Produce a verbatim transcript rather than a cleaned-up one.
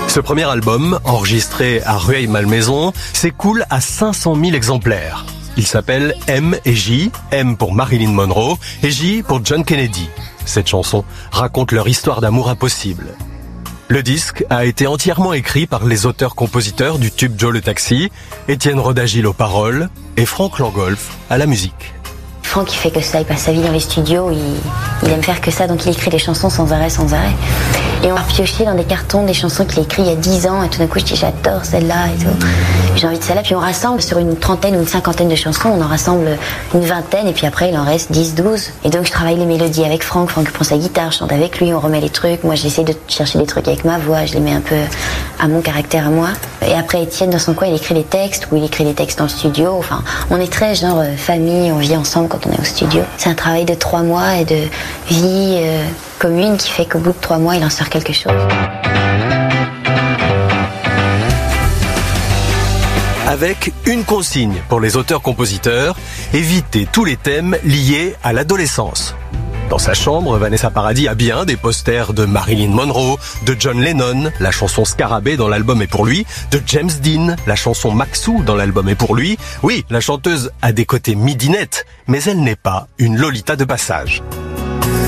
Ce premier album, enregistré à Rueil-Malmaison, s'écoule à cinq cent mille exemplaires. Il s'appelle M et J, M pour Marilyn Monroe et J pour John Kennedy. Cette chanson raconte leur histoire d'amour impossible. Le disque a été entièrement écrit par les auteurs-compositeurs du tube Joe le Taxi, Étienne Rodagil aux paroles et Franck Langolf à la musique. Franck, il fait que ça, il passe sa vie dans les studios, il, il aime faire que ça, donc il écrit des chansons sans arrêt, sans arrêt. Et on a pioché dans des cartons des chansons qu'il a écrites il y a dix ans, et tout d'un coup je dis j'adore celle-là et tout. J'ai envie de celle-là, puis on rassemble sur une trentaine ou une cinquantaine de chansons, on en rassemble une vingtaine, et puis après il en reste dix, douze. Et donc je travaille les mélodies avec Franck, Franck prend sa guitare, je chante avec lui, on remet les trucs, moi j'essaie de chercher des trucs avec ma voix, je les mets un peu à mon caractère à moi. Et après Étienne, dans son coin, il écrit les textes, ou il écrit les textes dans le studio, enfin on est très genre euh, famille, on vit ensemble quand on est au studio. C'est un travail de trois mois et de vie euh, commune qui fait qu'au bout de trois mois, il en sort quelque chose. Avec une consigne pour les auteurs-compositeurs, éviter tous les thèmes liés à l'adolescence. Dans sa chambre, Vanessa Paradis a bien des posters de Marilyn Monroe, de John Lennon, la chanson Scarabée dans l'album est pour lui, de James Dean, la chanson Maxou dans l'album est pour lui. Oui, la chanteuse a des côtés midinette, mais elle n'est pas une Lolita de passage.